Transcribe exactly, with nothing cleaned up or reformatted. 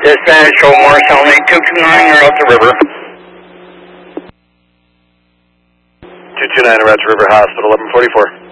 Dispatch, show Marshall eight two two nine, you're out the river. two two nine, Roger River Hospital, eleven forty-four.